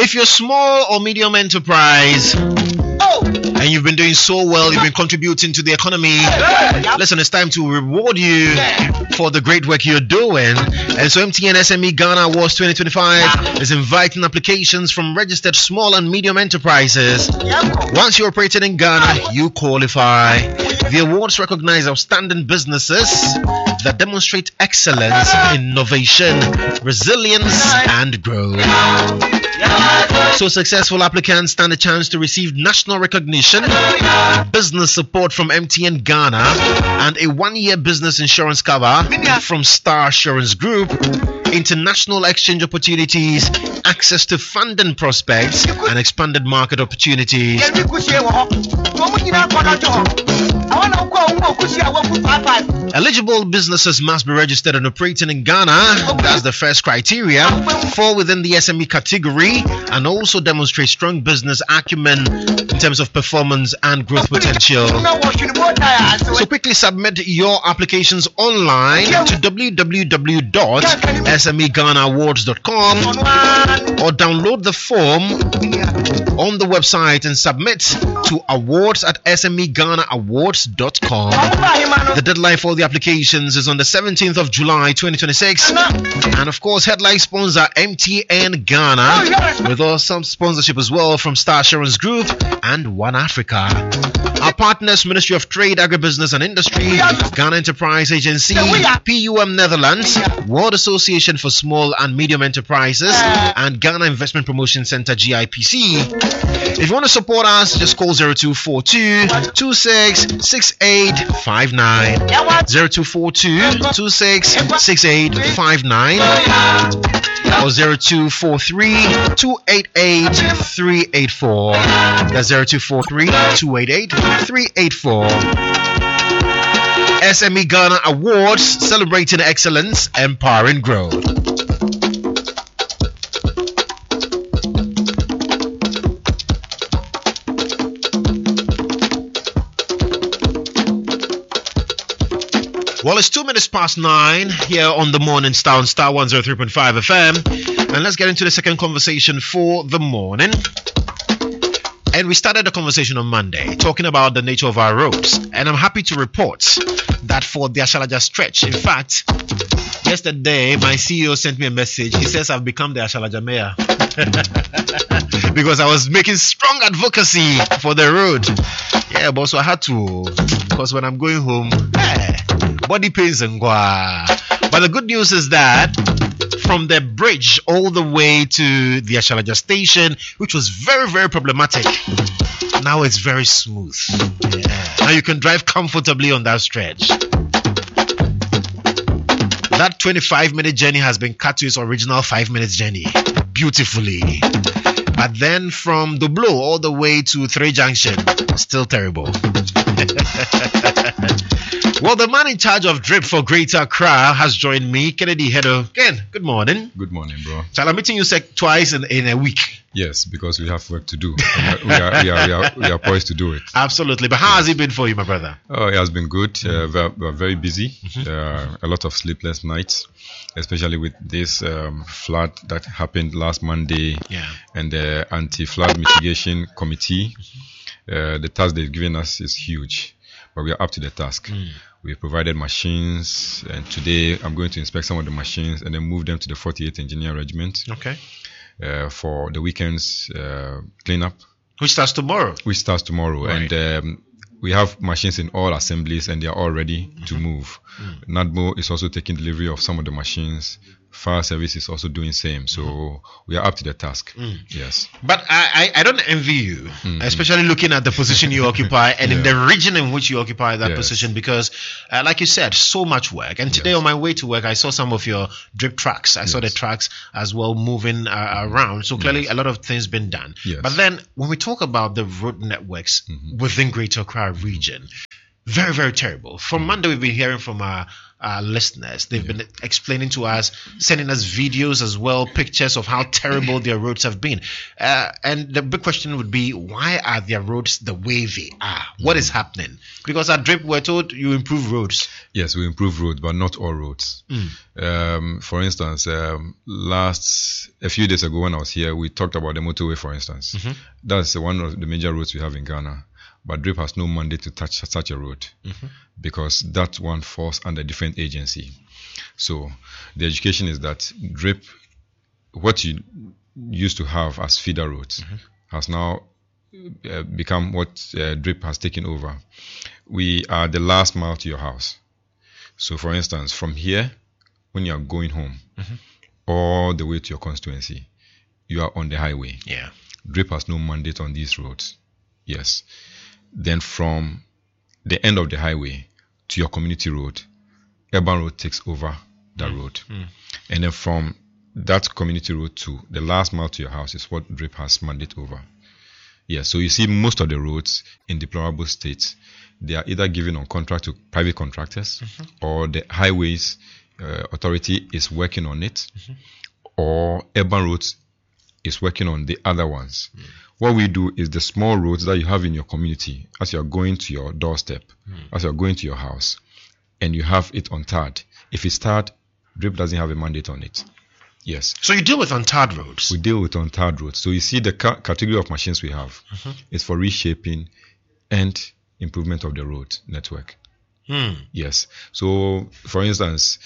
if you're small or medium enterprise, and you've been doing so well, you've been contributing to the economy, listen, it's time to reward you for the great work you're doing. And so MTN SME Ghana Awards 2025 is inviting applications from registered small and medium enterprises. Once you're operating in Ghana, you qualify. The awards recognize outstanding businesses that demonstrate excellence, innovation, resilience, and growth. So successful applicants stand a chance to receive national recognition, business support from MTN Ghana, and a 1-year business insurance cover from Star Assurance Group, international exchange opportunities, access to funding prospects, and expanded market opportunities. Eligible businesses must be registered and operating in Ghana. That's the first criteria. Fall within the SME category and also demonstrate strong business acumen in terms of performance and growth potential. So quickly submit your applications online to www.smeghanaawards.com or download the form on the website and submit to awards@smeghanaawards.com. The deadline for the applications is on the 17th of July 2026. And of course, headline sponsor MTN Ghana, with some sponsorship as well from Star Assurance Group and One Africa. Our partners: Ministry of Trade, Agribusiness and Industry, Ghana Enterprise Agency, PUM Netherlands, World Association for Small and Medium Enterprises, and Ghana Investment Promotion Center, GIPC. If you want to support us, just call 0242 266859, 0242 266859, or 0243 288 384. That's 0243 288 384. SME Ghana Awards, celebrating excellence, empowering growth. Well, it's 2 minutes past 9 here on the Morning Star on Star 103.5 FM. And let's get into the second conversation for the morning. And we started the conversation on Monday talking about the nature of our roads. And I'm happy to report that for the Ashalaja stretch, in fact, yesterday my CEO sent me a message. He says I've become the Ashalaja mayor. Because I was making strong advocacy for the road. Yeah, but so I had to. Because when I'm going home, body pains and but the good news is that from the bridge all the way to the Ashalaja station, which was very, very problematic, now it's very smooth. Yeah. Now you can drive comfortably on that stretch. That 25-minute journey has been cut to its original 5 minutes journey beautifully. But then from Doblo all the way to Three Junction, still terrible. Well, the man in charge of DRIP for Greater Accra has joined me, Kennedy Hedo. Ken, good morning. Good morning, bro. Shall I meet you twice in a week? Yes, because we have work to do. We are poised to do it. Absolutely. But how has it been for you, my brother? Oh, it has been good. We're very busy. A lot of sleepless nights, especially with this flood that happened last Monday. Yeah. And the anti-flood mitigation committee. The task they've given us is huge, but we are up to the task. We provided machines, and today I'm going to inspect some of the machines and then move them to the 48th Engineer Regiment. Okay. For the weekend's cleanup. Which starts tomorrow. Right. And we have machines in all assemblies, and they are all ready to move. NADMO is also taking delivery of some of the machines. Fire service is also doing same. So we are up to the task. Yes. But I don't envy you, especially looking at the position you occupy and in the region in which you occupy that position, because like you said, so much work. And today on my way to work, I saw some of your drip trucks. I saw the trucks as well moving around. So clearly a lot of things been done. Yes. But then when we talk about the road networks within Greater Accra region, very, very terrible. From Monday, we've been hearing from our our listeners. They've been explaining to us, sending us videos as well, pictures of how terrible their roads have been. And the big question would be, why are their roads the way they are? What is happening? Because at DRIP, we're told you improve roads. Yes, we improve roads, but not all roads. For instance, a few days ago when I was here, we talked about the motorway, for instance. That's one of the major roads we have in Ghana. But DRIP has no mandate to touch such a road because that one falls under a different agency. So the education is that DRIP, what you used to have as feeder roads, has now become what DRIP has taken over. We are the last mile to your house. So for instance, from here, when you are going home, all the way to your constituency, you are on the highway. Yeah. DRIP has no mandate on these roads. Yes. Then from the end of the highway to your community road, Urban Road takes over that road. And then from that community road to the last mile to your house is what DRIP has mandate over. Yes, so you see most of the roads in deplorable states, they are either given on contract to private contractors or the highways authority is working on it or Urban Roads is working on the other ones. What we do is the small roads that you have in your community, as you are going to your doorstep, as you are going to your house, and you have it untarred. If it's tarred, DRIP doesn't have a mandate on it. Yes. So you deal with untarred roads? We deal with untarred roads. So you see the category of machines we have is for reshaping and improvement of the road network. Yes. So, for instance,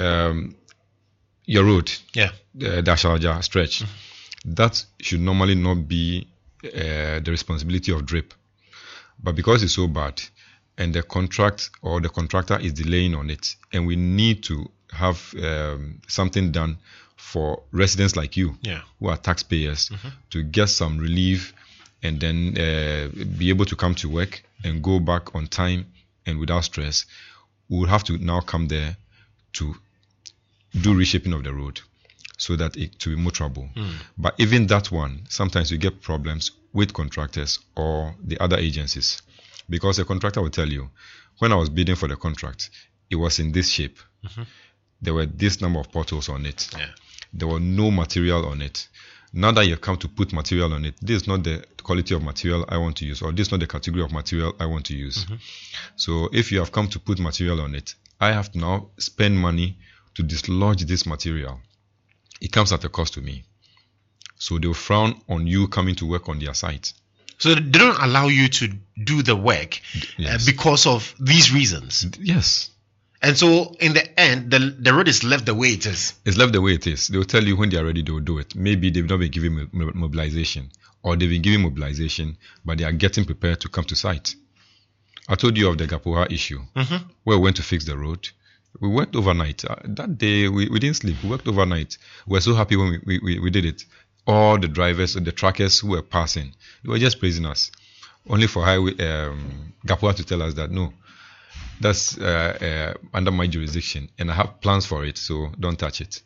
your road, the Dashaja stretch, that should normally not be the responsibility of DRIP. But because it's so bad and the contract or the contractor is delaying on it, and we need to have something done for residents like you who are taxpayers to get some relief and then be able to come to work and go back on time and without stress, we will have to now come there to do reshaping of the road so that it to be motorable. But even that one, sometimes we get problems with contractors or the other agencies, because the contractor will tell you, when I was bidding for the contract, it was in this shape. There were this number of potholes on it. There were no material on it. Now that you come to put material on it, this is not the quality of material I want to use, or this is not the category of material I want to use. So if you have come to put material on it, I have to now spend money to dislodge this material. It comes at a cost to me. So they'll frown on you coming to work on their site. So they don't allow you to do the work because of these reasons? Yes. And so in the end, the road is left the way it is? It's left the way it is. They'll tell you when they are ready, they'll do it. Maybe they've not been given mobilization, or they've been given mobilization, but they are getting prepared to come to site. I told you of the Gapoha issue, where we went to fix the road. We worked overnight. That day, we didn't sleep. We worked overnight. We were so happy when we did it. All the drivers and the trackers who were passing, they were just praising us. Only for highway Gapoha to tell us that, no, that's under my jurisdiction, and I have plans for it, so don't touch it.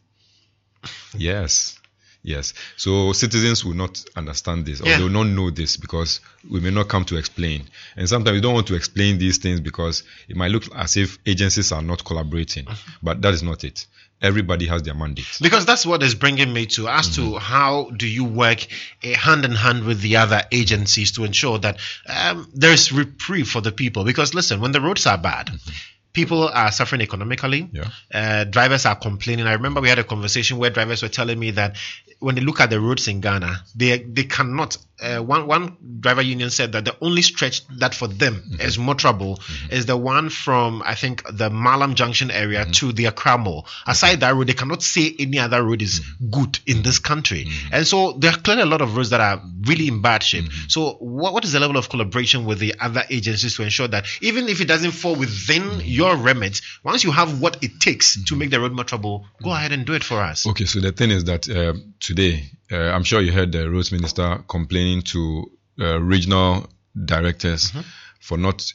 Yes. So citizens will not understand this, or they will not know this, because we may not come to explain. And sometimes we don't want to explain these things because it might look as if agencies are not collaborating, but that is not it. Everybody has their mandate. Because that's what is bringing me to to how do you work hand in hand with the other agencies to ensure that there's reprieve for the people? Because listen, when the roads are bad, people are suffering economically. Drivers are complaining. I remember we had a conversation where drivers were telling me that when they look at the roads in Ghana, they cannot. One driver union said that the only stretch that for them is motorable is the one from, I think, the Malam Junction area to the Accra Mall. Aside that road, they cannot say any other road is good in this country. And so there are clearly a lot of roads that are really in bad shape. So what is the level of collaboration with the other agencies to ensure that even if it doesn't fall within your remit, once you have what it takes to make the road motorable, go ahead and do it for us? Okay, so the thing is that today, I'm sure you heard the roads minister complaining to regional directors for not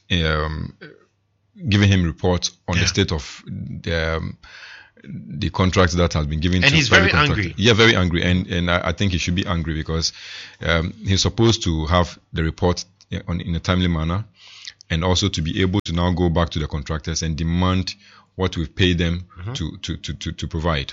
giving him reports on the state of the contracts that has been given. And to he's very angry. Yeah, very angry, and I think he should be angry because he's supposed to have the report in a timely manner, and also to be able to now go back to the contractors and demand what we've paid them to provide.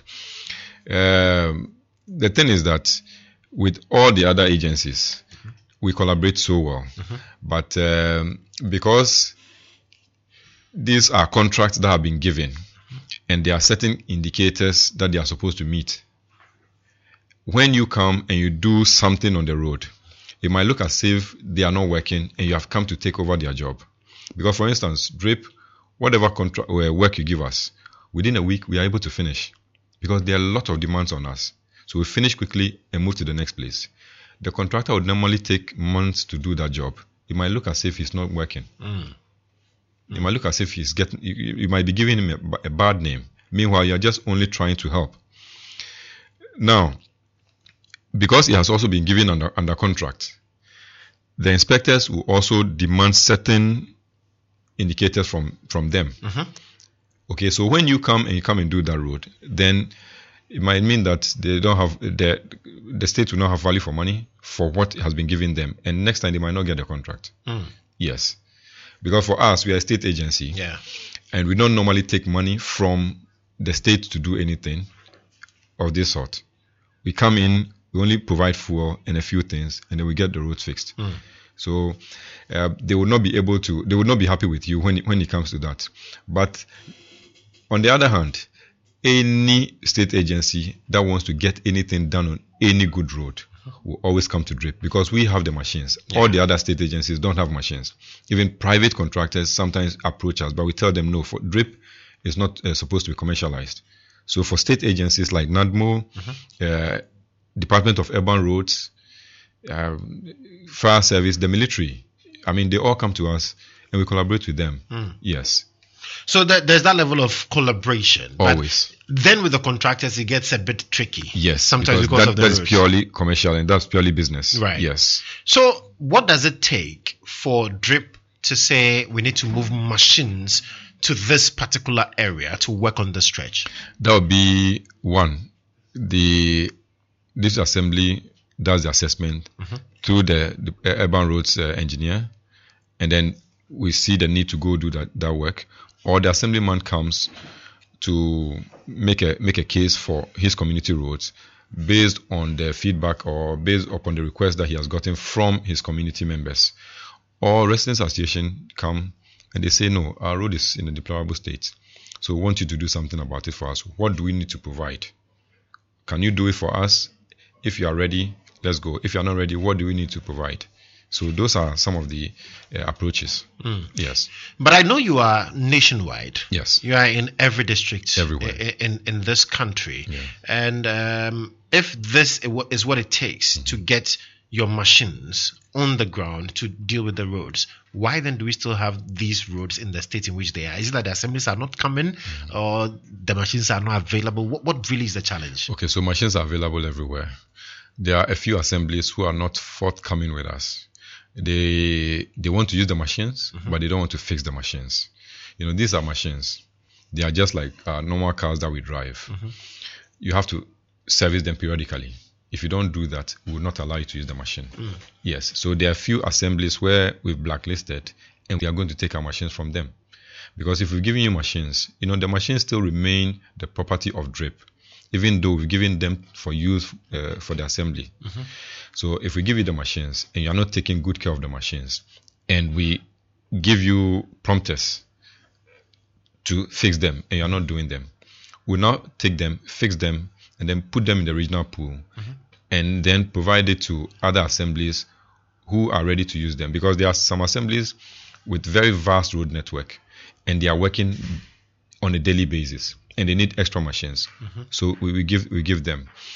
The thing is that with all the other agencies, we collaborate so well. But because these are contracts that have been given, and there are certain indicators that they are supposed to meet, when you come and you do something on the road, it might look as if they are not working and you have come to take over their job. Because, for instance, DRIP, whatever contract work you give us, within a week we are able to finish, because there are a lot of demands on us. So we finish quickly and move to the next place. The contractor would normally take months to do that job. It might look as if he's not working. It might look as if he's getting. You might be giving him a bad name. Meanwhile, you're just only trying to help. Now, because he has also been given under contract, the inspectors will also demand certain indicators from them. Okay, so when you come and do that road, then it might mean that they don't have the state will not have value for money for what has been given them, and next time they might not get the contract. Yes, because for us, we are a state agency, and we don't normally take money from the state to do anything of this sort. We come in, we only provide fuel and a few things, and then we get the roads fixed. So they would not be happy with you when it comes to that. But on the other hand, any state agency that wants to get anything done on any good road will always come to DRIP, because we have the machines. All the other state agencies don't have machines. Even private contractors sometimes approach us, but we tell them no, for DRIP is not supposed to be commercialized. So for state agencies like NADMO, Department of Urban Roads, Fire Service, the military, I mean, they all come to us and we collaborate with them. Yes. So there's that level of collaboration. Always. But then with the contractors, it gets a bit tricky. Yes. Sometimes because of the that's roads. purely commercial and that's purely business. Right. Yes. So what does it take for DRIP to say we need to move machines to this particular area to work on the stretch? That would be one. This assembly does the assessment through the urban roads engineer, and then we see the need to go do that work, or the assemblyman comes to make a case for his community roads based on the feedback or based upon the request that he has gotten from his community members. Or residents association come and they say, no, our road is in a deplorable state, so we want you to do something about it for us. What do we need to provide? Can you do it for us? If you are ready, let's go. If you are not ready, what do we need to provide? So those are some of the approaches. Yes. But I know you are nationwide. Yes. You are in every district. Everywhere. In this country. Yeah. And if this is what it takes to get your machines on the ground to deal with the roads, why then do we still have these roads in the state in which they are? Is it that the assemblies are not coming or the machines are not available? What really is the challenge? Okay, so machines are available everywhere. There are a few assemblies who are not forthcoming with us. They want to use the machines, but they don't want to fix the machines. You know, these are machines. They are just like normal cars that we drive. You have to service them periodically. If you don't do that, we will not allow you to use the machine. Yes, so there are a few assemblies where we've blacklisted and we are going to take our machines from them. Because if we've given you machines, you know, the machines still remain the property of DRIP, even though we've given them for use for the assembly. So if we give you the machines and you're not taking good care of the machines, and we give you prompters to fix them and you're not doing them, we'll now take them, fix them, and then put them in the regional pool, and then provide it to other assemblies who are ready to use them. Because there are some assemblies with very vast road network, and they are working on a daily basis, and they need extra machines. So we give them.